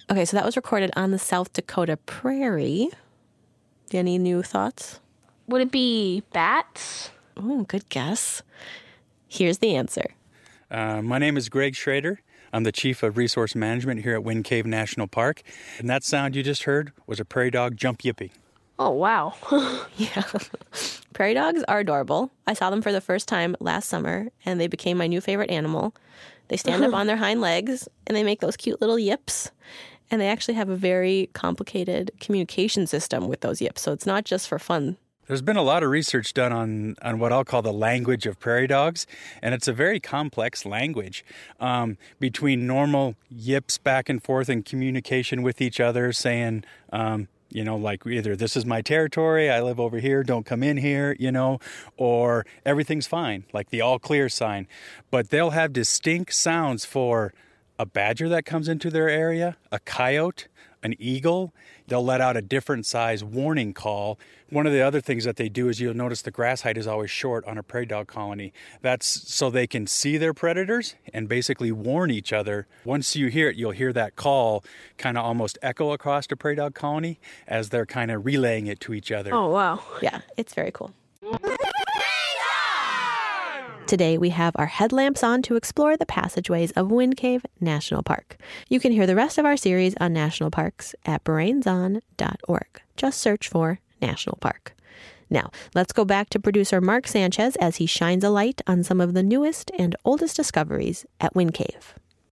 Okay, so that was recorded on the South Dakota prairie. Any new thoughts? Would it be bats? Oh, good guess. Here's the answer. My name is Greg Schrader. I'm the Chief of Resource Management here at Wind Cave National Park. And that sound you just heard was a prairie dog jump yippee. Oh, wow. Yeah. Prairie dogs are adorable. I saw them for the first time last summer, and they became my new favorite animal. They stand up on their hind legs, and they make those cute little yips. And they actually have a very complicated communication system with those yips, so it's not just for fun. There's been a lot of research done on what I'll call the language of prairie dogs, and it's a very complex language between normal yips back and forth and communication with each other, saying, like either this is my territory, I live over here, don't come in here, or everything's fine, like the all clear sign. But they'll have distinct sounds for a badger that comes into their area, a coyote, an eagle. They'll let out a different size warning call. One of the other things that they do is you'll notice the grass height is always short on a prairie dog colony. That's so they can see their predators and basically warn each other. Once you hear it, you'll hear that call kind of almost echo across the prairie dog colony as they're kind of relaying it to each other. Oh, wow. Yeah, it's very cool. Today, we have our headlamps on to explore the passageways of Wind Cave National Park. You can hear the rest of our series on national parks at brainson.org. Just search for National Park. Now, let's go back to producer Mark Sanchez as he shines a light on some of the newest and oldest discoveries at Wind Cave.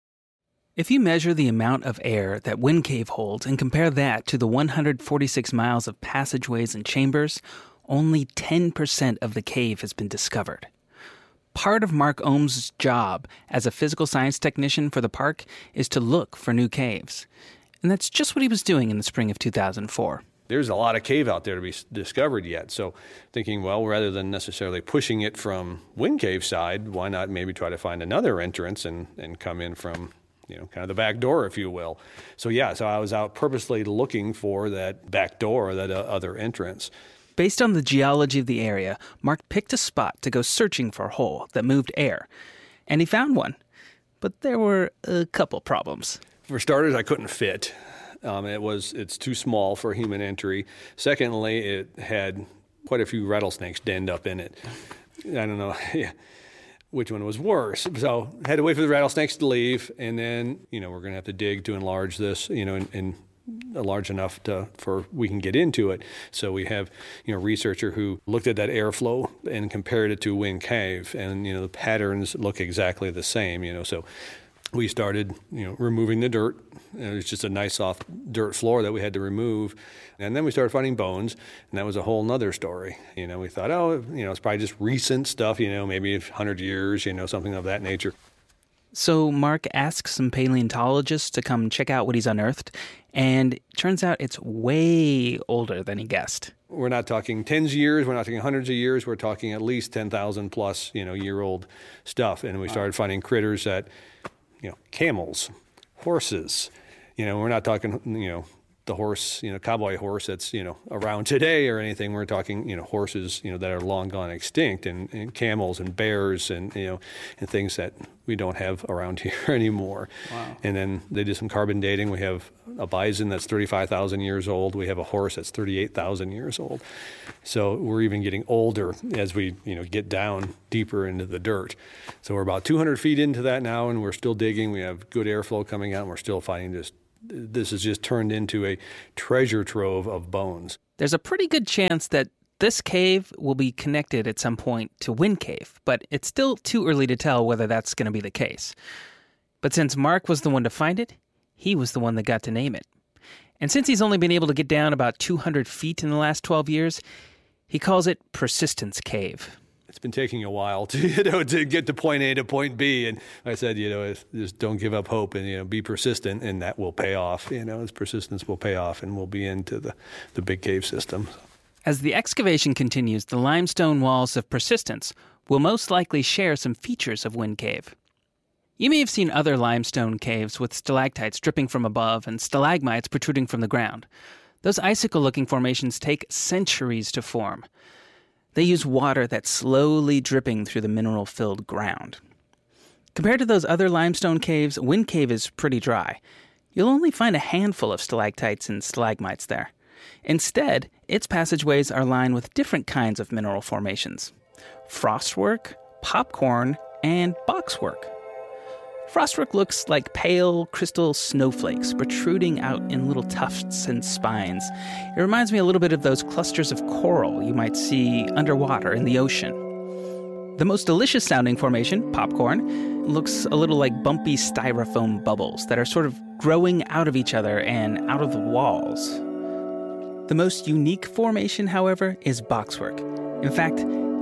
If you measure the amount of air that Wind Cave holds and compare that to the 146 miles of passageways and chambers, only 10% of the cave has been discovered. Part of Mark Ohm's job as a physical science technician for the park is to look for new caves. And that's just what he was doing in the spring of 2004. There's a lot of cave out there to be discovered yet. So thinking, well, rather than necessarily pushing it from Wind Cave side, why not maybe try to find another entrance and come in from, kind of the back door, if you will. So I was out purposely looking for that back door, that other entrance. Based on the geology of the area, Mark picked a spot to go searching for a hole that moved air. And he found one. But there were a couple problems. For starters, I couldn't fit. It's too small for human entry. Secondly, it had quite a few rattlesnakes denned up in it. I don't know which one was worse. So I had to wait for the rattlesnakes to leave, and then, we're going to have to dig to enlarge this, and large enough for we can get into it. So we have, a researcher who looked at that airflow and compared it to Wind Cave, and, the patterns look exactly the same, So we started, removing the dirt. It was just a nice soft dirt floor that we had to remove. And then we started finding bones, and that was a whole nother story. We thought, it's probably just recent stuff, maybe 100 years, something of that nature. So Mark asks some paleontologists to come check out what he's unearthed, and it turns out it's way older than he guessed. We're not talking tens of years, we're not talking hundreds of years, we're talking at least 10,000 plus, year-old stuff. And we started finding critters that, camels, horses, we're not talking, the horse, cowboy horse that's, around today or anything. We're talking, horses, that are long gone extinct, and camels and bears and, and things that we don't have around here anymore. Wow. And then they did some carbon dating. We have a bison that's 35,000 years old. We have a horse that's 38,000 years old. So we're even getting older as we, get down deeper into the dirt. So we're about 200 feet into that now, and we're still digging. We have good airflow coming out, and we're still finding this has just turned into a treasure trove of bones. There's a pretty good chance that this cave will be connected at some point to Wind Cave, but it's still too early to tell whether that's going to be the case. But since Mark was the one to find it, he was the one that got to name it. And since he's only been able to get down about 200 feet in the last 12 years, he calls it Persistence Cave. It's been taking a while to get to point A to point B, and I said, just don't give up hope and be persistent, and that will pay off. This persistence will pay off, and we'll be into the big cave system. As the excavation continues, the limestone walls of Persistence will most likely share some features of Wind Cave. You may have seen other limestone caves with stalactites dripping from above and stalagmites protruding from the ground. Those icicle-looking formations take centuries to form. They use water that's slowly dripping through the mineral-filled ground. Compared to those other limestone caves, Wind Cave is pretty dry. you'll only find a handful of stalactites and stalagmites there. Instead, its passageways are lined with different kinds of mineral formations: frostwork, popcorn, and boxwork. Frostwork looks like pale crystal snowflakes protruding out in little tufts and spines. It reminds me a little bit of those clusters of coral you might see underwater in the ocean. The most delicious sounding formation, popcorn, looks a little like bumpy styrofoam bubbles that are sort of growing out of each other and out of the walls. The most unique formation, however, is boxwork. In fact,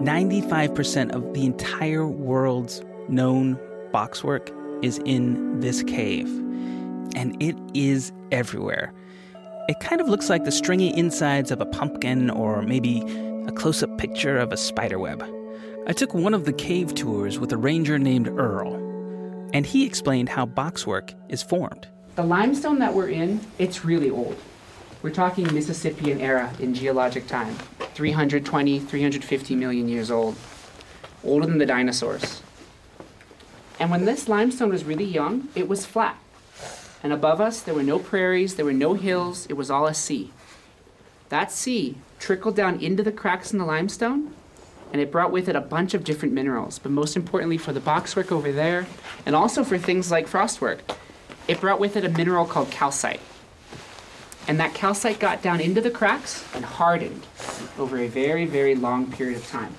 95% of the entire world's known boxwork is in this cave. And it is everywhere. It kind of looks like the stringy insides of a pumpkin or maybe a close-up picture of a spiderweb. I took one of the cave tours with a ranger named Earl, and he explained how boxwork is formed. The limestone that we're in, it's really old. We're talking Mississippian era in geologic time, 320, 350 million years old, older than the dinosaurs. And when this limestone was really young, it was flat. And above us, there were no prairies, there were no hills, it was all a sea. That sea trickled down into the cracks in the limestone, and it brought with it a bunch of different minerals, but most importantly for the boxwork over there, and also for things like frostwork, it brought with it a mineral called calcite. And that calcite got down into the cracks and hardened over a very, very long period of time.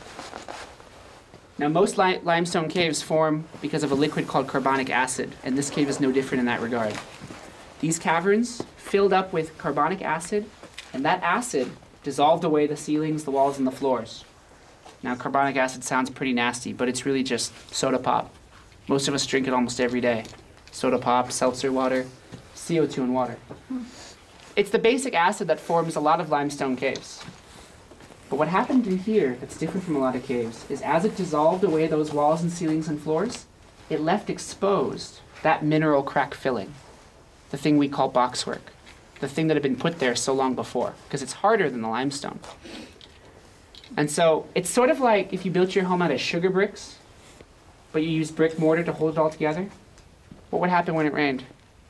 Now, most limestone caves form because of a liquid called carbonic acid, and this cave is no different in that regard. These caverns filled up with carbonic acid, and that acid dissolved away the ceilings, the walls, and the floors. Now, carbonic acid sounds pretty nasty, but it's really just soda pop. Most of us drink it almost every day. Soda pop, seltzer water, CO2 and water. It's the basic acid that forms a lot of limestone caves. But what happened in here that's different from a lot of caves is as it dissolved away those walls and ceilings and floors, it left exposed that mineral crack filling, the thing we call boxwork, the thing that had been put there so long before, because it's harder than the limestone. And so it's sort of like if you built your home out of sugar bricks, but you used brick mortar to hold it all together. What would happen when it rained?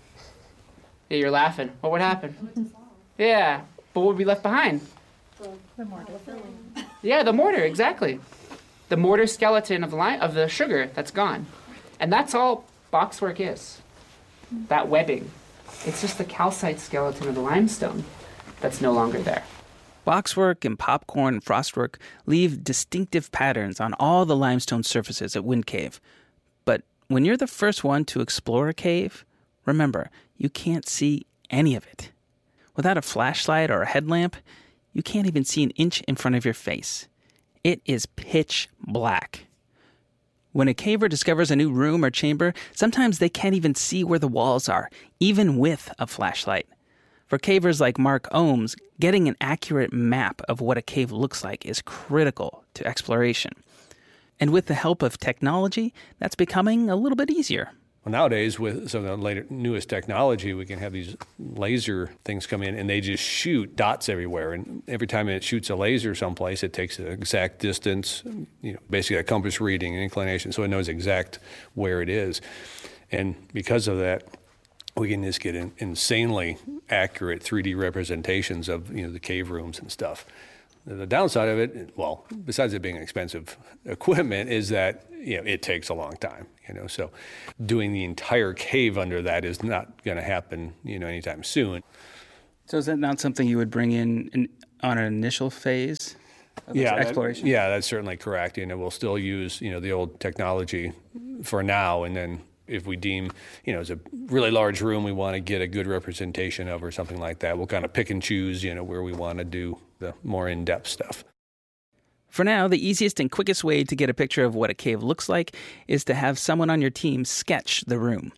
Yeah, you're laughing. What would happen? Yeah, but what would be left behind? The mortar. Yeah, the mortar, exactly. The mortar skeleton of the sugar that's gone. And that's all boxwork is, that webbing. It's just the calcite skeleton of the limestone that's no longer there. Boxwork and popcorn and frostwork leave distinctive patterns on all the limestone surfaces at Wind Cave. But when you're the first one to explore a cave, remember, you can't see any of it. Without a flashlight or a headlamp, you can't even see an inch in front of your face. It is pitch black. When a caver discovers a new room or chamber, sometimes they can't even see where the walls are, even with a flashlight. For cavers like Mark Ohms, getting an accurate map of what a cave looks like is critical to exploration. And with the help of technology, that's becoming a little bit easier. Well, nowadays, with some of the newest technology, we can have these laser things come in, and they just shoot dots everywhere. And every time it shoots a laser someplace, it takes an exact distance, basically a compass reading and inclination, so it knows exact where it is. And because of that, we can just get insanely accurate 3D representations of the cave rooms and stuff. The downside of it, well, besides it being expensive equipment, is that it takes a long time. So doing the entire cave under that is not going to happen anytime soon. So is that not something you would bring in on an initial phase of exploration? That's certainly correct. We'll still use the old technology for now, and then if we deem it's a really large room we want to get a good representation of or something like that, we'll kind of pick and choose where we want to do the more in-depth stuff. For now, the easiest and quickest way to get a picture of what a cave looks like is to have someone on your team sketch the room.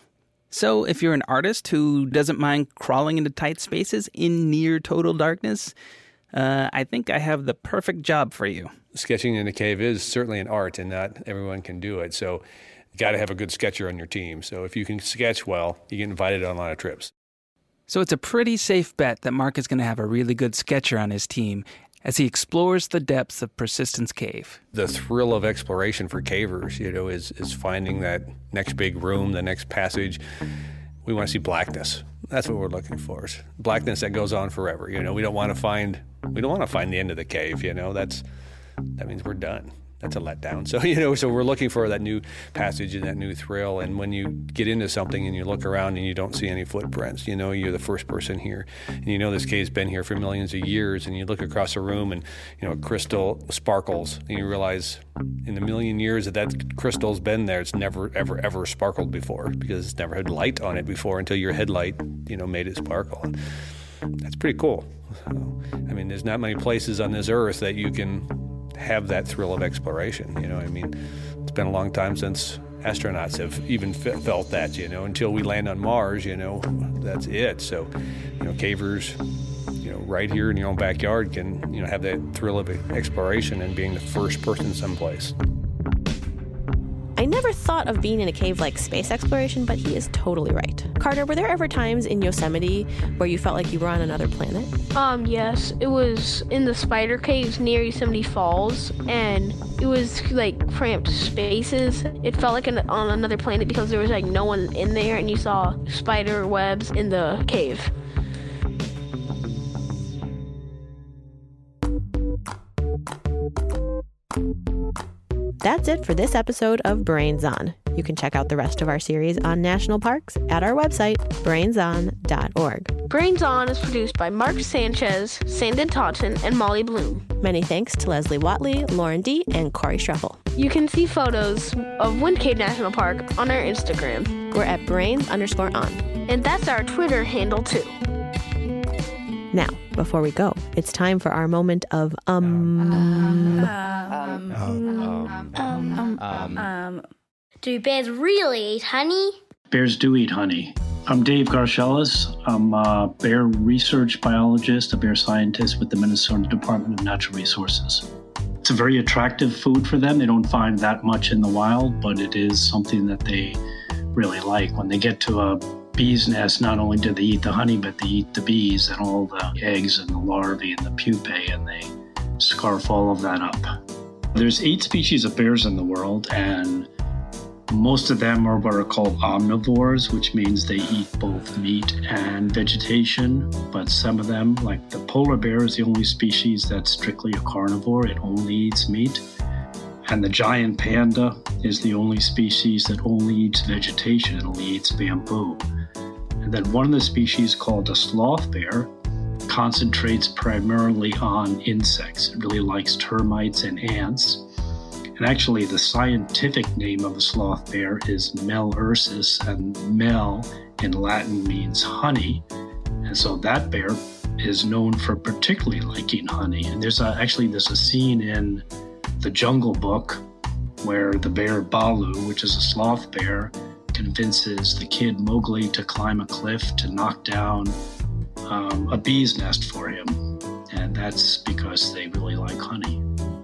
So if you're an artist who doesn't mind crawling into tight spaces in near total darkness, I think I have the perfect job for you. Sketching in a cave is certainly an art, and not everyone can do it. So you got to have a good sketcher on your team. So if you can sketch well, you get invited on a lot of trips. So it's a pretty safe bet that Mark is going to have a really good sketcher on his team as he explores the depths of Persistence Cave. The thrill of exploration for cavers, is finding that next big room, the next passage. We want to see blackness. That's what we're looking for. Is blackness that goes on forever. We don't want to find the end of the cave. That means we're done. That's a letdown. So, we're looking for that new passage and that new thrill. And when you get into something and you look around and you don't see any footprints, you're the first person here. And this cave's been here for millions of years. And you look across a room and, a crystal sparkles. And you realize in the million years that crystal's been there, it's never, ever, ever sparkled before because it's never had light on it before until your headlight, made it sparkle. And that's pretty cool. So, there's not many places on this earth that you can have that thrill of exploration. It's been a long time since astronauts have even felt that, until we land on Mars, that's it. So, cavers, right here in your own backyard can, have that thrill of exploration and being the first person someplace. I never thought of being in a cave like space exploration, but he is totally right. Carter, were there ever times in Yosemite where you felt like you were on another planet? Yes. It was in the spider caves near Yosemite Falls, and it was like cramped spaces. It felt like on another planet because there was like no one in there, and you saw spider webs in the cave. That's it for this episode of Brains On. You can check out the rest of our series on national parks at our website, brainson.org. Brains On is produced by Mark Sanchez, Sandon Totten, and Molly Bloom. Many thanks to Leslie Watley, Lauren D., and Corey Schruffel. You can see photos of Wind Cave National Park on our Instagram. We're at brains_on. And that's our Twitter handle, too. Now, before we go, it's time for our moment of Do bears really eat honey? Bears do eat honey. I'm Dave Garcelis. I'm a bear research biologist, a bear scientist with the Minnesota Department of Natural Resources. It's a very attractive food for them. They don't find that much in the wild, but it is something that they really like. When they get to a bee's nest, not only do they eat the honey, but they eat the bees and all the eggs and the larvae and the pupae, and they scarf all of that up. There's 8 species of bears in the world, and most of them are what are called omnivores, which means they eat both meat and vegetation. But some of them, like the polar bear, is the only species that's strictly a carnivore. It only eats meat. And the giant panda is the only species that only eats vegetation. It only eats bamboo. And then one of the species, called a sloth bear, concentrates primarily on insects. It really likes termites and ants. And actually, the scientific name of a sloth bear is Mel ursus, and Mel in Latin means honey. And so that bear is known for particularly liking honey. And there's a scene in The Jungle Book where the bear Balu, which is a sloth bear, convinces the kid Mowgli to climb a cliff to knock down a bee's nest for him. And that's because they really like honey.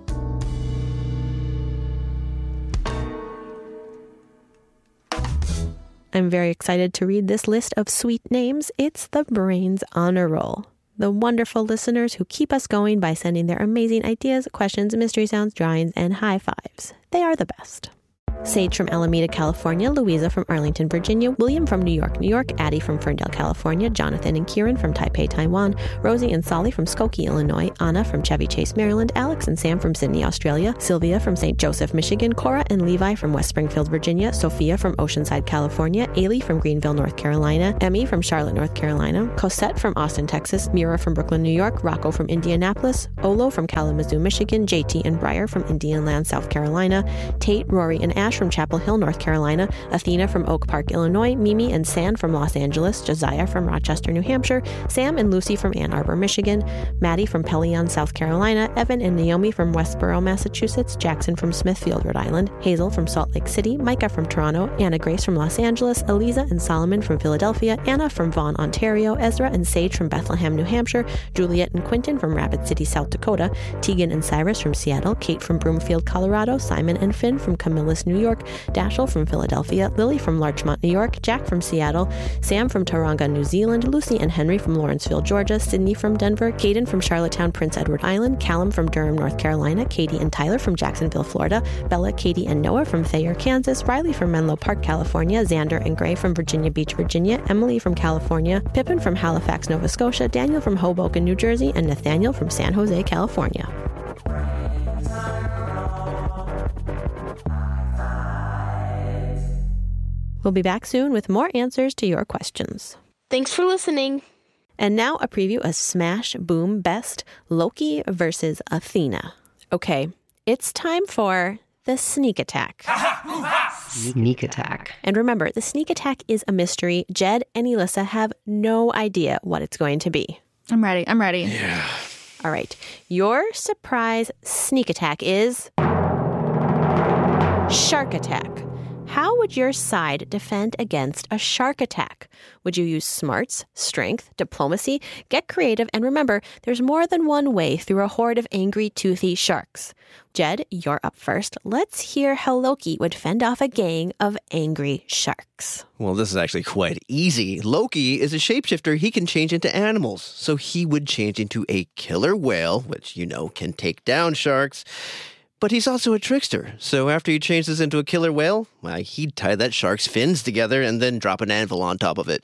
I'm very excited to read this list of sweet names. It's the Brains Honor Roll. The wonderful listeners who keep us going by sending their amazing ideas, questions, mystery sounds, drawings, and high fives. They are the best. Sage from Alameda, California, Louisa from Arlington, Virginia, William from New York, New York, Addie from Ferndale, California, Jonathan and Kieran from Taipei, Taiwan, Rosie and Solly from Skokie, Illinois, Anna from Chevy Chase, Maryland, Alex and Sam from Sydney, Australia, Sylvia from St. Joseph, Michigan, Cora and Levi from West Springfield, Virginia, Sophia from Oceanside, California, Ailey from Greenville, North Carolina, Emmy from Charlotte, North Carolina, Cosette from Austin, Texas, Mira from Brooklyn, New York, Rocco from Indianapolis, Olo from Kalamazoo, Michigan, JT and Breyer from Indian Land, South Carolina, Tate, Rory and Ash from Chapel Hill, North Carolina, Athena from Oak Park, Illinois, Mimi and San from Los Angeles, Josiah from Rochester, New Hampshire, Sam and Lucy from Ann Arbor, Michigan, Maddie from Pelion, South Carolina, Evan and Naomi from Westboro, Massachusetts, Jackson from Smithfield, Rhode Island, Hazel from Salt Lake City, Micah from Toronto, Anna Grace from Los Angeles, Eliza and Solomon from Philadelphia, Anna from Vaughan, Ontario, Ezra and Sage from Bethlehem, New Hampshire, Juliet and Quinton from Rapid City, South Dakota, Tegan and Cyrus from Seattle, Kate from Broomfield, Colorado, Simon and Finn from Camillus, New New York, Dashiell from Philadelphia, Lily from Larchmont, New York, Jack from Seattle, Sam from Tauranga, New Zealand, Lucy and Henry from Lawrenceville, Georgia, Sydney from Denver, Caden from Charlottetown, Prince Edward Island, Callum from Durham, North Carolina, Katie and Tyler from Jacksonville, Florida, Bella, Katie and Noah from Thayer, Kansas, Riley from Menlo Park, California, Xander and Gray from Virginia Beach, Virginia, Emily from California, Pippin from Halifax, Nova Scotia, Daniel from Hoboken, New Jersey, and Nathaniel from San Jose, California. We'll be back soon with more answers to your questions. Thanks for listening. And now a preview of Smash Boom Best, Loki versus Athena. Okay, it's time for the sneak attack. Sneak attack. And remember, the sneak attack is a mystery. Jed and Elissa have no idea what it's going to be. I'm ready. Yeah. All right. Your surprise sneak attack is shark attack. How would your side defend against a shark attack? Would you use smarts, strength, diplomacy? Get creative, and remember, there's more than one way through a horde of angry, toothy sharks. Jed, you're up first. Let's hear how Loki would fend off a gang of angry sharks. Well, this is actually quite easy. Loki is a shapeshifter. He can change into animals. So he would change into a killer whale, which, can take down sharks. But he's also a trickster, so after he changes into a killer whale, he'd tie that shark's fins together and then drop an anvil on top of it.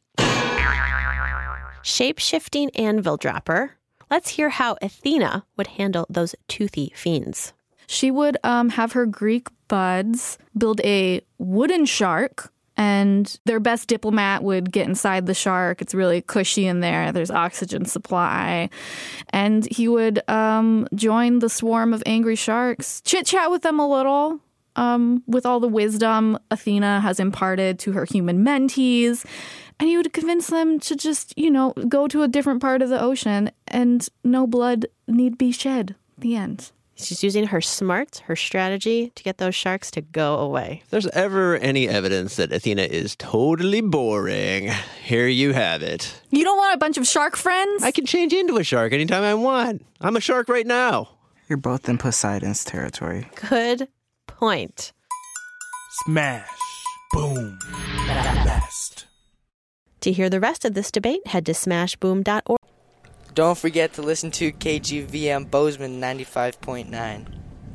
Shape-shifting anvil dropper. Let's hear how Athena would handle those toothy fiends. She would have her Greek buds build a wooden shark, and their best diplomat would get inside the shark. It's really cushy in there. There's oxygen supply. And he would join the swarm of angry sharks, chit-chat with them a little, with all the wisdom Athena has imparted to her human mentees. And he would convince them to just, go to a different part of the ocean and no blood need be shed. The end. She's using her smarts, her strategy to get those sharks to go away. If there's ever any evidence that Athena is totally boring, here you have it. You don't want a bunch of shark friends? I can change into a shark anytime I want. I'm a shark right now. You're both in Poseidon's territory. Good point. Smash. Boom. Best. To hear the rest of this debate, head to smashboom.org. Don't forget to listen to KGVM Bozeman 95.9.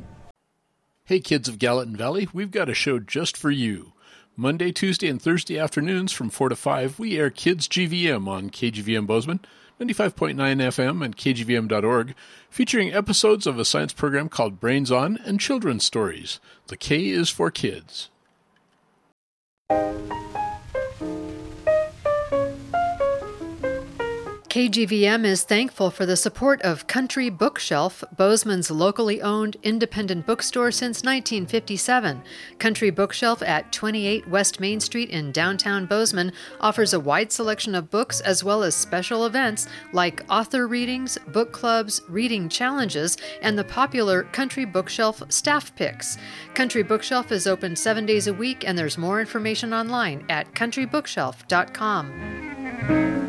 Hey kids of Gallatin Valley, we've got a show just for you. Monday, Tuesday, and Thursday afternoons from 4 to 5, we air Kids GVM on KGVM Bozeman, 95.9 FM and KGVM.org, featuring episodes of a science program called Brains On and children's stories. The K is for kids. KGVM is thankful for the support of Country Bookshelf, Bozeman's locally owned independent bookstore since 1957. Country Bookshelf at 28 West Main Street in downtown Bozeman offers a wide selection of books as well as special events like author readings, book clubs, reading challenges, and the popular Country Bookshelf staff picks. Country Bookshelf is open 7 days a week, and there's more information online at countrybookshelf.com.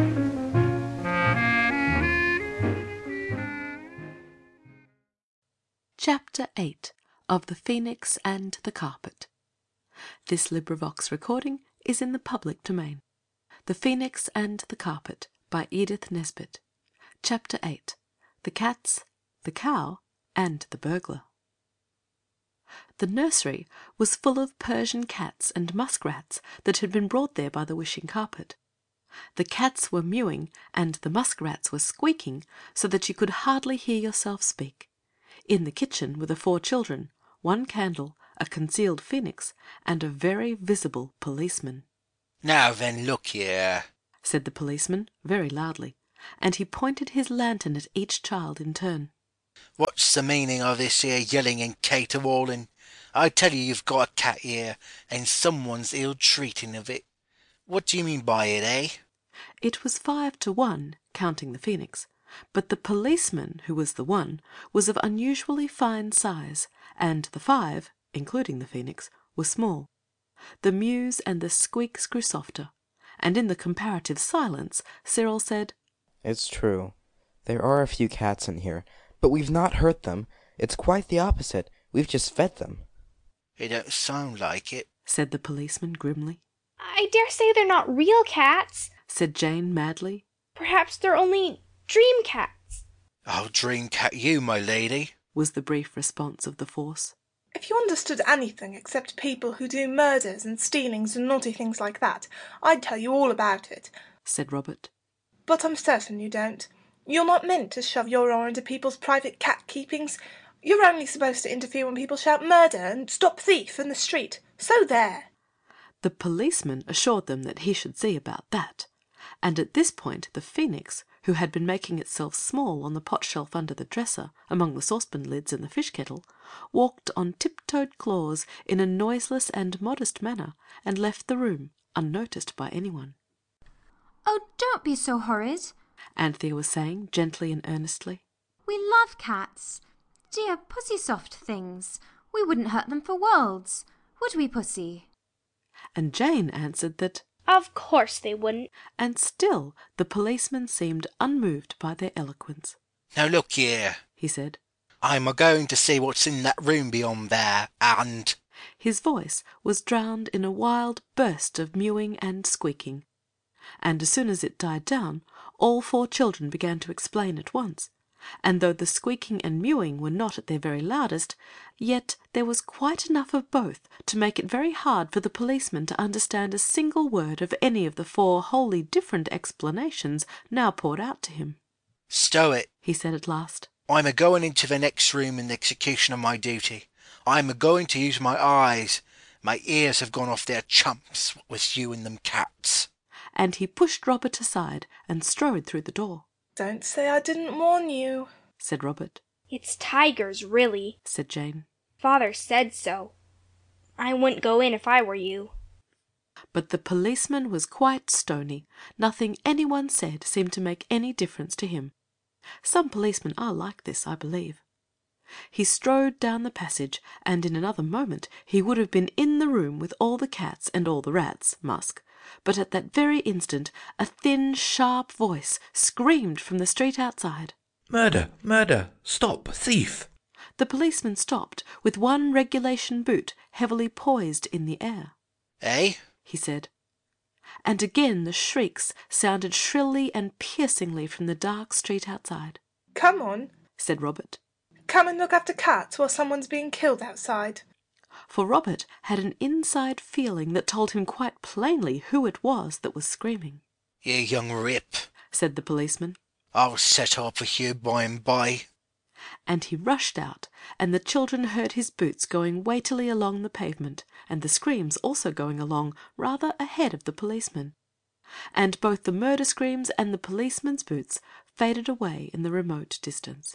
Chapter 8 of The Phoenix and the Carpet. This LibriVox recording is in the public domain. The Phoenix and the Carpet by Edith Nesbit. Chapter 8. The Cats, the Cow, and the Burglar. The nursery was full of Persian cats and muskrats that had been brought there by the Wishing Carpet. The cats were mewing and the muskrats were squeaking so that you could hardly hear yourself speak. In the kitchen were the 4 children, 1 candle, a concealed phoenix, and a very visible policeman. "Now then, look here," said the policeman very loudly, and he pointed his lantern at each child in turn. "What's the meaning of this here yelling and caterwauling? I tell you you've got a cat here, and someone's ill-treating of it. What do you mean by it, eh?" It was 5 to 1, counting the phoenix. But the policeman, who was the 1, was of unusually fine size, and the 5, including the phoenix, were small. The mews and the squeaks grew softer, and in the comparative silence, Cyril said, "It's true. There are a few cats in here, but we've not hurt them. It's quite the opposite. We've just fed them." It don't sound like it, said the policeman grimly. I dare say they're not real cats, said Jane madly. Perhaps they're only dream cats. I'll dream cat you, my lady, was the brief response of the force. If you understood anything except people who do murders and stealings and naughty things like that, I'd tell you all about it, said Robert. But I'm certain you don't. You're not meant to shove your oar into people's private cat-keepings. You're only supposed to interfere when people shout murder and stop thief in the street. So there. The policeman assured them that he should see about that, and at this point the phoenix, who had been making itself small on the pot shelf under the dresser, among the saucepan lids and the fish kettle, walked on tiptoed claws in a noiseless and modest manner, and left the room, unnoticed by anyone. "Oh, don't be so horrid," Anthea was saying, gently and earnestly. "We love cats. Dear pussy-soft things. We wouldn't hurt them for worlds. Would we, Pussy?" And Jane answered that Of course they wouldn't. And still the policeman seemed unmoved by their eloquence. Now look here, he said. I'm a-going to see what's in that room beyond there, and... His voice was drowned in a wild burst of mewing and squeaking. And as soon as it died down, all 4 children began to explain at once. And though the squeaking and mewing were not at their very loudest, yet there was quite enough of both to make it very hard for the policeman to understand a single word of any of the 4 wholly different explanations now poured out to him. "Stow it," he said at last. "I'm a-going into the next room in the execution of my duty. I'm a-going to use my eyes. My ears have gone off their chumps, what with you and them cats." And he pushed Robert aside and strode through the door. "Don't say I didn't warn you," said Robert. "It's tigers, really," said Jane. "Father said so. I wouldn't go in if I were you." But the policeman was quite stony. Nothing anyone said seemed to make any difference to him. Some policemen are like this, I believe. He strode down the passage, and in another moment he would have been in the room with all the cats and all the rats, Musk. But at that very instant a thin, sharp voice screamed from the street outside. "Murder! Murder! Stop! Thief!" The policeman stopped, with one regulation boot heavily poised in the air. "Eh?" he said. And again the shrieks sounded shrilly and piercingly from the dark street outside. "Come on," said Robert. "Come and look after cats while someone's being killed outside." For Robert had an inside feeling that told him quite plainly who it was that was screaming. "You young rip," said the policeman. "I'll set off with you by and by." And he rushed out, and the children heard his boots going weightily along the pavement, and the screams also going along rather ahead of the policeman. And both the murder screams and the policeman's boots faded away in the remote distance.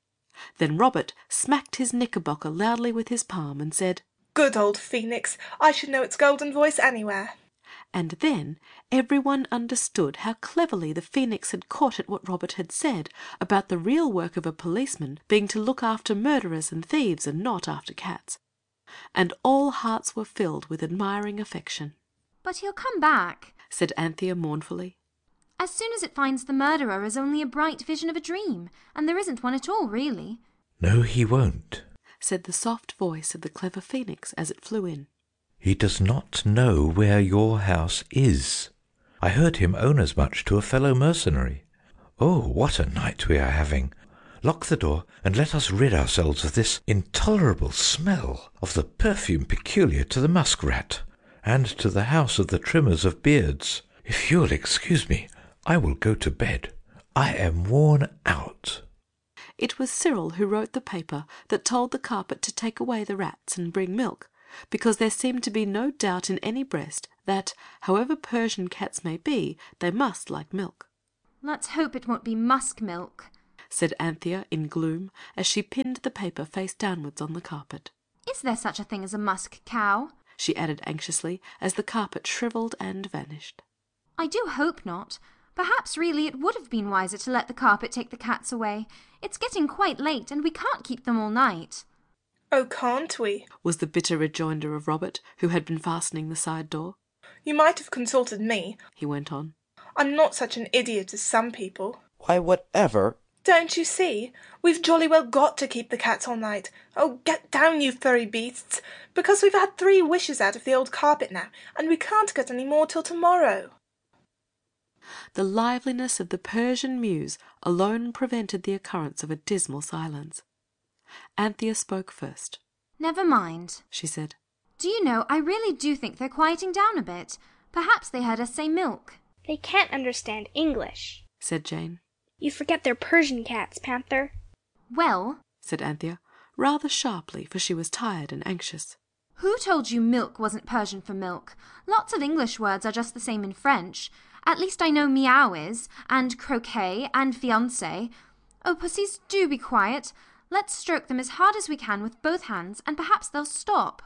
Then Robert smacked his knickerbocker loudly with his palm and said, "Good old Phoenix! I should know its golden voice anywhere." And then everyone understood how cleverly the phoenix had caught at what Robert had said about the real work of a policeman being to look after murderers and thieves and not after cats. And all hearts were filled with admiring affection. "But he'll come back," said Anthea mournfully. "As soon as it finds the murderer is only a bright vision of a dream, and there isn't one at all, really." "No, he won't," said the soft voice of the clever phoenix as it flew in. "He does not know where your house is. I heard him own as much to a fellow mercenary. Oh, what a night we are having! Lock the door, and let us rid ourselves of this intolerable smell of the perfume peculiar to the muskrat, and to the house of the trimmers of beards. If you'll excuse me, I will go to bed. I am worn out." It was Cyril who wrote the paper that told the carpet to take away the rats and bring milk, because there seemed to be no doubt in any breast that, however Persian cats may be, they must like milk. "Let's hope it won't be musk milk," said Anthea in gloom as she pinned the paper face downwards on the carpet. "Is there such a thing as a musk cow?" she added anxiously as the carpet shrivelled and vanished. "I do hope not. Perhaps really it would have been wiser to let the carpet take the cats away. It's getting quite late, and we can't keep them all night." "Oh, can't we?" was the bitter rejoinder of Robert, who had been fastening the side door. "You might have consulted me," he went on. "I'm not such an idiot as some people." "Why, whatever—" Don't you see? We've jolly well got to keep the cats all night. Oh, get down, you furry beasts, because we've had 3 wishes out of the old carpet now, and we can't get any more till tomorrow. The liveliness of the Persian muse alone prevented the occurrence of a dismal silence. Anthea spoke first. Never mind, she said. Do you know, I really do think they're quieting down a bit. Perhaps they heard us say milk. They can't understand English, said Jane. You forget they're Persian cats, Panther. Well, said Anthea, rather sharply, for she was tired and anxious. Who told you milk wasn't Persian for milk? Lots of English words are just the same in French. At least I know meow is, and croquet, and fiancé. Oh, pussies, do be quiet. Let's stroke them as hard as we can with both hands, and perhaps they'll stop.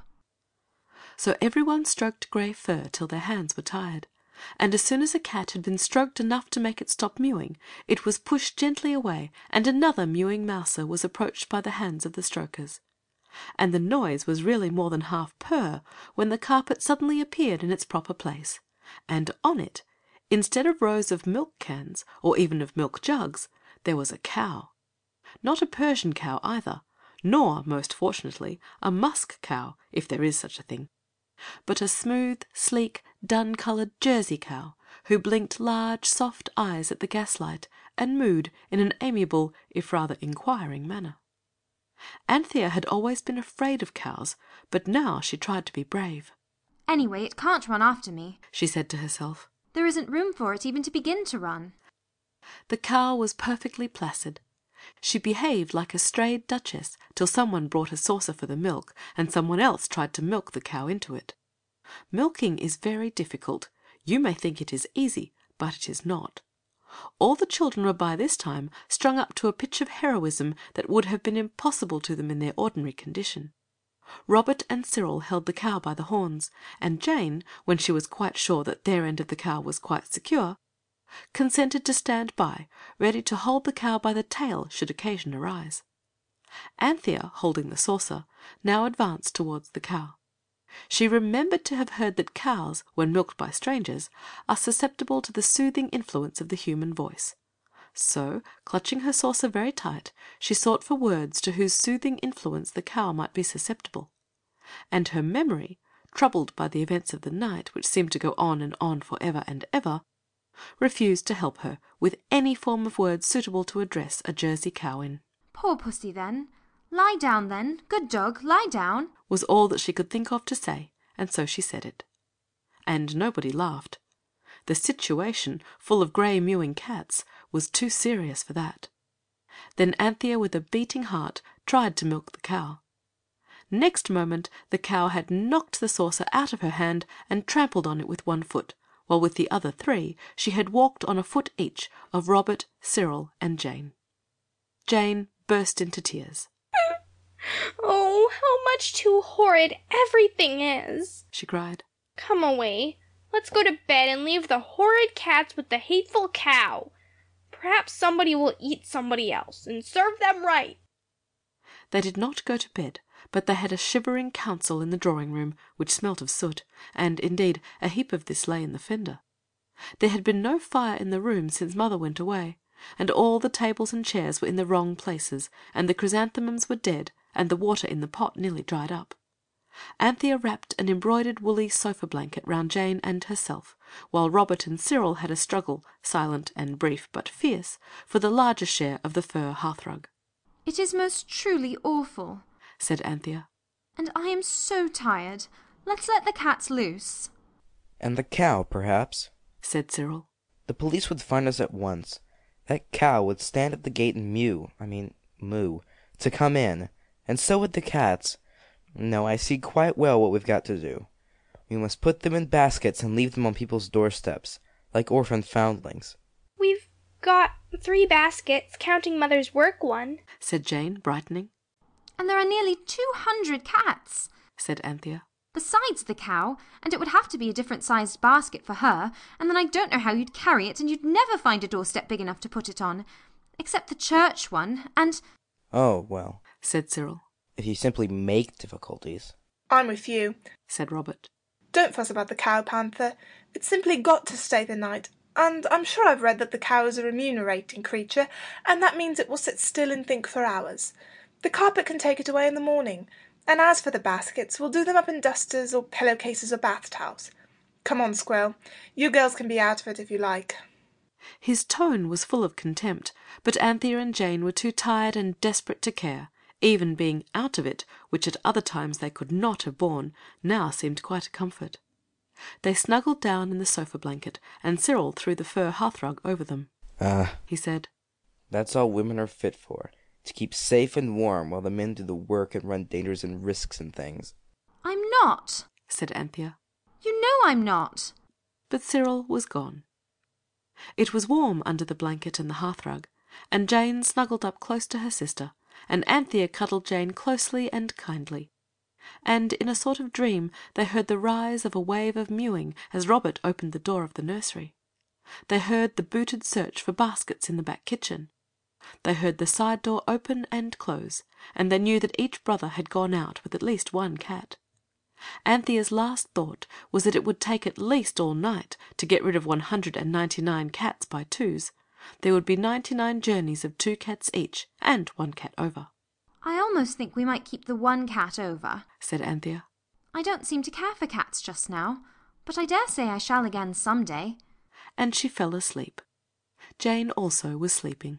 So everyone stroked grey fur till their hands were tired, and as soon as a cat had been stroked enough to make it stop mewing, it was pushed gently away, and another mewing mouser was approached by the hands of the strokers. And the noise was really more than half purr when the carpet suddenly appeared in its proper place, and on it, instead of rows of milk cans, or even of milk jugs, there was a cow. Not a Persian cow either, nor, most fortunately, a musk cow, if there is such a thing, but a smooth, sleek, dun-coloured Jersey cow, who blinked large, soft eyes at the gaslight, and mooed in an amiable, if rather inquiring manner. Anthea had always been afraid of cows, but now she tried to be brave. Anyway, it can't run after me, she said to herself. There isn't room for it even to begin to run. The cow was perfectly placid. She behaved like a strayed duchess till someone brought a saucer for the milk, and someone else tried to milk the cow into it. Milking is very difficult. You may think it is easy, but it is not. All the children were by this time strung up to a pitch of heroism that would have been impossible to them in their ordinary condition. Robert and Cyril held the cow by the horns, and Jane, when she was quite sure that their end of the cow was quite secure, consented to stand by, ready to hold the cow by the tail should occasion arise. Anthea, holding the saucer, now advanced towards the cow. She remembered to have heard that cows, when milked by strangers, are susceptible to the soothing influence of the human voice. So, clutching her saucer very tight, she sought for words to whose soothing influence the cow might be susceptible. And her memory, troubled by the events of the night, which seemed to go on for ever and ever, refused to help her with any form of words suitable to address a Jersey cow in. Poor pussy, then. Lie down, then. Good dog, lie down, was all that she could think of to say, and so she said it. And nobody laughed. The situation, full of grey mewing cats, was too serious for that. Then Anthea, with a beating heart, tried to milk the cow. Next moment the cow had knocked the saucer out of her hand and trampled on it with one foot, while with the other 3 she had walked on a foot each of Robert, Cyril, and Jane. Jane burst into tears. Oh, how much too horrid everything is, she cried. Come away. Let's go to bed and leave the horrid cats with the hateful cow. Perhaps somebody will eat somebody else and serve them right. They did not go to bed, but they had a shivering council in the drawing-room, which smelt of soot, and, indeed, a heap of this lay in the fender. There had been no fire in the room since Mother went away, and all the tables and chairs were in the wrong places, and the chrysanthemums were dead, and the water in the pot nearly dried up. Anthea wrapped an embroidered woolly sofa blanket round Jane and herself, while Robert and Cyril had a struggle, silent and brief but fierce, for the larger share of the fur hearthrug. It is most truly awful, said Anthea. And I am so tired. Let's let the cats loose. And the cow, perhaps, said Cyril. The police would find us at once. That cow would stand at the gate and moo, to come in, and so would the cats. No, I see quite well what we've got to do. We must put them in baskets and leave them on people's doorsteps, like orphan foundlings. We've got 3 baskets, counting Mother's work one, said Jane, brightening. And there are nearly 200 cats, said Anthea. Besides the cow, and it would have to be a different-sized basket for her, and then I don't know how you'd carry it, and you'd never find a doorstep big enough to put it on, except the church one, and... Oh, well, said Cyril. If you simply make difficulties. I'm with you, said Robert. Don't fuss about the cow, Panther. It's simply got to stay the night. And I'm sure I've read that the cow is a remunerating creature, and that means it will sit still and think for hours. The carpet can take it away in the morning, and as for the baskets, we'll do them up in dusters or pillowcases or bath towels. Come on, Squirrel. You girls can be out of it if you like. His tone was full of contempt, but Anthea and Jane were too tired and desperate to care. Even being out of it, which at other times they could not have borne, now seemed quite a comfort. They snuggled down in the sofa blanket, and Cyril threw the fur hearthrug over them. He said, That's all women are fit for, to keep safe and warm while the men do the work and run dangers and risks and things. I'm not, said Anthea. You know I'm not. But Cyril was gone. It was warm under the blanket and the hearthrug, and Jane snuggled up close to her sister, and Anthea cuddled Jane closely and kindly. And in a sort of dream they heard the rise of a wave of mewing as Robert opened the door of the nursery. They heard the booted search for baskets in the back kitchen. They heard the side door open and close, and they knew that each brother had gone out with at least one cat. Anthea's last thought was that it would take at least all night to get rid of 199 cats by twos. There would be 99 journeys of 2 cats each, and 1 cat over. I almost think we might keep the 1 cat over, said Anthea. I don't seem to care for cats just now, but I dare say I shall again some day. And she fell asleep. Jane also was sleeping.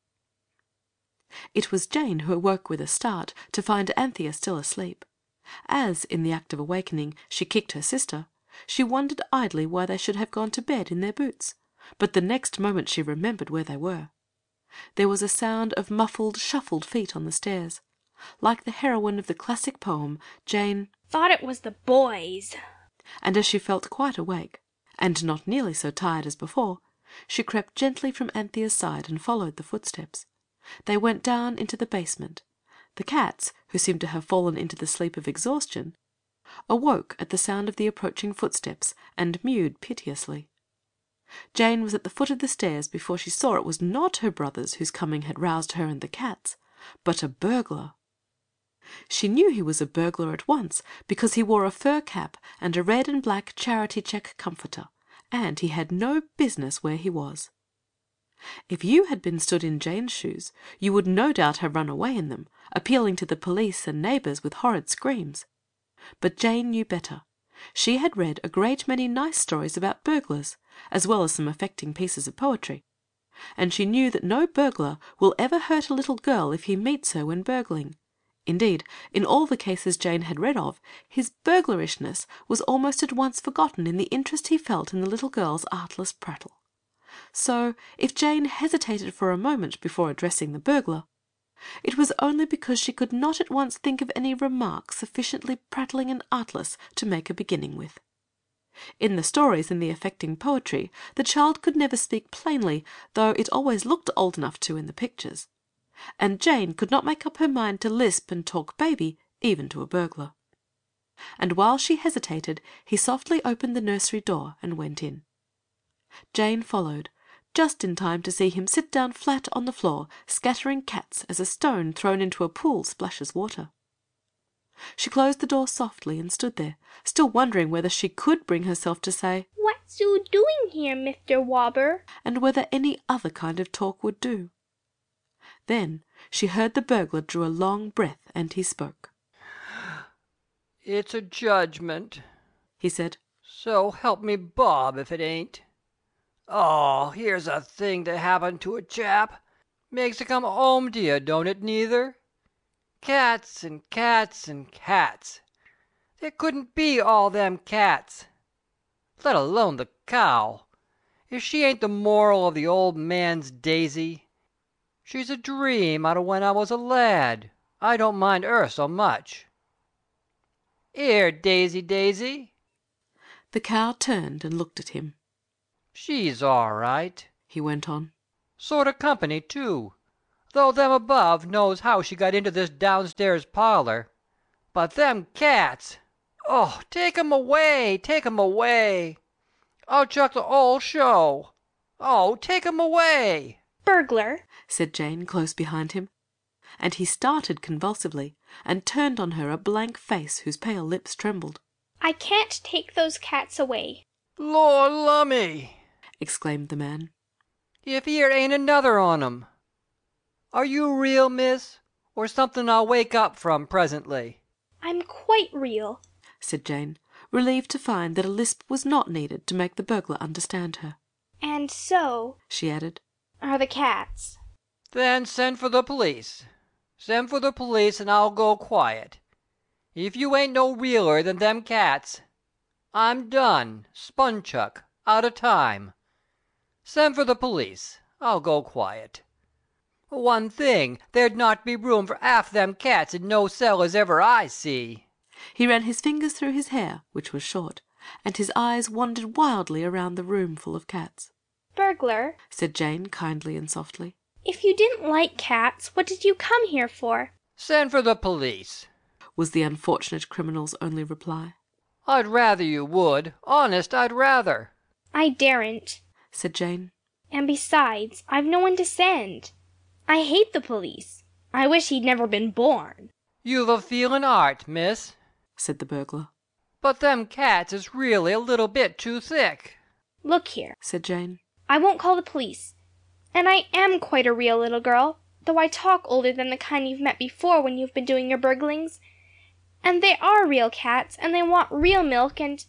It was Jane who awoke with a start to find Anthea still asleep. As, in the act of awakening, she kicked her sister, she wondered idly why they should have gone to bed in their boots, but the next moment she remembered where they were. There was a sound of muffled, shuffled feet on the stairs. Like the heroine of the classic poem, Jane thought it was the boys. And as she felt quite awake, and not nearly so tired as before, she crept gently from Anthea's side and followed the footsteps. They went down into the basement. The cats, who seemed to have fallen into the sleep of exhaustion, awoke at the sound of the approaching footsteps and mewed piteously. Jane was at the foot of the stairs before she saw it was not her brothers whose coming had roused her and the cats, but a burglar. She knew he was a burglar at once because he wore a fur cap and a red and black charity check comforter, and he had no business where he was. If you had been stood in Jane's shoes, you would no doubt have run away in them, appealing to the police and neighbours with horrid screams. But Jane knew better. She had read a great many nice stories about burglars, as well as some affecting pieces of poetry, and she knew that no burglar will ever hurt a little girl if he meets her when burgling. Indeed, in all the cases Jane had read of, his burglarishness was almost at once forgotten in the interest he felt in the little girl's artless prattle. So, if Jane hesitated for a moment before addressing the burglar, it was only because she could not at once think of any remark sufficiently prattling and artless to make a beginning with. In the stories and the affecting poetry, the child could never speak plainly, though it always looked old enough to in the pictures. And Jane could not make up her mind to lisp and talk baby, even to a burglar. And while she hesitated, he softly opened the nursery door and went in. Jane followed, just in time to see him sit down flat on the floor, scattering cats as a stone thrown into a pool splashes water. She closed the door softly and stood there, still wondering whether she could bring herself to say, "What's you doing here, Mr. Wobber?" and whether any other kind of talk would do. Then she heard the burglar drew a long breath, and he spoke. "It's a judgment," he said. "So help me Bob if it ain't. Oh, here's a thing to happen to a chap. Makes you come home to you, don't it, neither? Cats and cats and cats. There couldn't be all them cats. Let alone the cow. If she ain't the moral of the old man's Daisy. She's a dream out of when I was a lad. I don't mind her so much. Here, Daisy, Daisy." The cow turned and looked at him. "She's all right," he went on. "Sort of company, too, though them above knows how she got into this downstairs parlor. But them cats! Oh, take 'em away, take 'em away! I'll chuck the whole show. Oh, take 'em away!" "Burglar," said Jane close behind him, and he started convulsively and turned on her a blank face whose pale lips trembled. "I can't take those cats away." "Lor' lumme!" exclaimed the man. If here ain't another on 'em. Are you real, miss, or something I'll wake up from presently? I'm quite real, said Jane, relieved to find that a lisp was not needed to make the burglar understand her. And so, she added, are the cats. Then send for the police. Send for the police and I'll go quiet. If you ain't no realer than them cats, I'm done, Spunchuck, out of time. Send for the police. I'll go quiet. One thing, there'd not be room for half them cats in no cell as ever I see. He ran his fingers through his hair, which was short, and his eyes wandered wildly around the room full of cats. Burglar, said Jane kindly and softly. If you didn't like cats, what did you come here for? Send for the police, was the unfortunate criminal's only reply. I'd rather you would. Honest, I'd rather. I daren't, said Jane. And besides, I've no one to send. I hate the police. I wish he'd never been born. You've a feelin' art, miss, said the burglar. But them cats is really a little bit too thick. Look here, said Jane. I won't call the police. And I am quite a real little girl, though I talk older than the kind you've met before when you've been doing your burglings. And they are real cats, and they want real milk, and...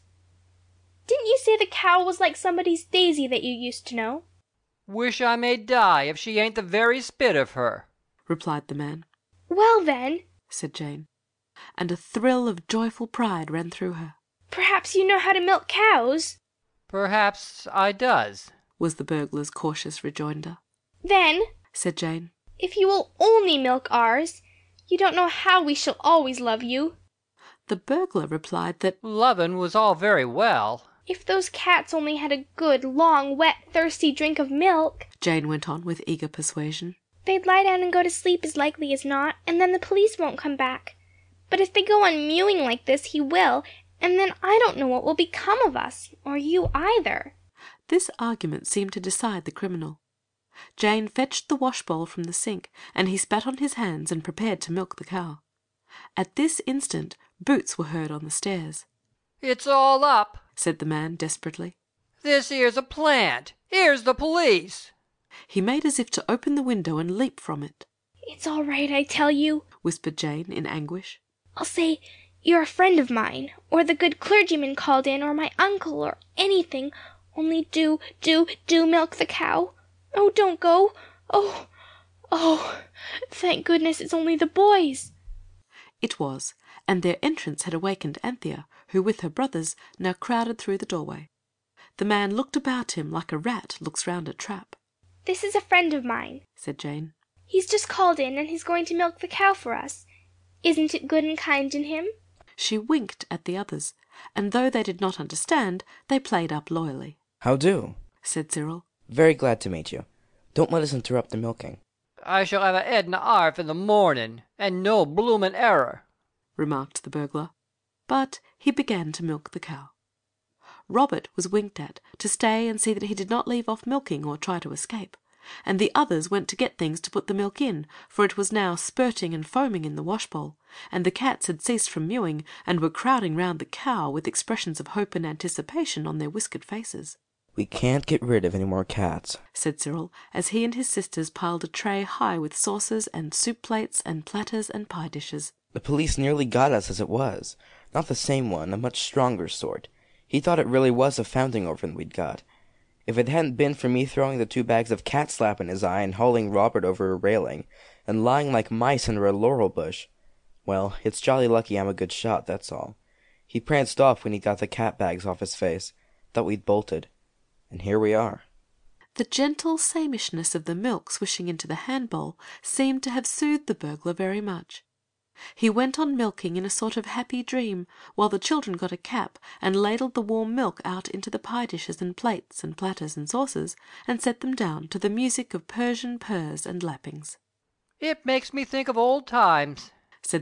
Didn't you say the cow was like somebody's Daisy that you used to know? Wish I may die if she ain't the very spit of her, replied the man. Well then, said Jane, and a thrill of joyful pride ran through her. Perhaps you know how to milk cows? Perhaps I does, was the burglar's cautious rejoinder. Then, said Jane, if you will only milk ours, you don't know how we shall always love you. The burglar replied that lovin' was all very well. If those cats only had a good, long, wet, thirsty drink of milk, Jane went on with eager persuasion, they'd lie down and go to sleep as likely as not, and then the police won't come back. But if they go on mewing like this, he will, and then I don't know what will become of us, or you either. This argument seemed to decide the criminal. Jane fetched the washbowl from the sink, and he spat on his hands and prepared to milk the cow. At this instant, boots were heard on the stairs. It's all up, said the man desperately. This here's a plant. Here's the police. He made as if to open the window and leap from it. It's all right, I tell you, whispered Jane in anguish. I'll say you're a friend of mine, or the good clergyman called in, or my uncle, or anything. Only do milk the cow. Oh, don't go. Oh, thank goodness it's only the boys. It was, and their entrance had awakened Anthea, who with her brothers now crowded through the doorway. The man looked about him like a rat looks round a trap. This is a friend of mine, said Jane. He's just called in, and he's going to milk the cow for us. Isn't it good and kind in him? She winked at the others, and though they did not understand, they played up loyally. How do? said Cyril. Very glad to meet you. Don't let us interrupt the milking. I shall have a Edna Arf in the morning, and no bloomin' error, remarked the burglar. But he began to milk the cow. Robert was winked at to stay and see that he did not leave off milking or try to escape, and the others went to get things to put the milk in, for it was now spurting and foaming in the washbowl, and the cats had ceased from mewing and were crowding round the cow with expressions of hope and anticipation on their whiskered faces. We can't get rid of any more cats, said Cyril, as he and his sisters piled a tray high with saucers and soup plates and platters and pie dishes. The police nearly got us as it was. Not the same one, a much stronger sort. He thought it really was a founding orphan we'd got. If it hadn't been for me throwing the 2 bags of cat slap in his eye and hauling Robert over a railing, and lying like mice under a laurel bush, well, it's jolly lucky I'm a good shot, that's all. He pranced off when he got the cat bags off his face. Thought we'd bolted. And here we are. The gentle samishness of the milk swishing into the hand-bowl seemed to have soothed the burglar very much. He went on milking in a sort of happy dream, while the children got a cap and ladled the warm milk out into the pie dishes and plates and platters and saucers, and set them down to the music of Persian purrs and lappings. It makes me think of old times,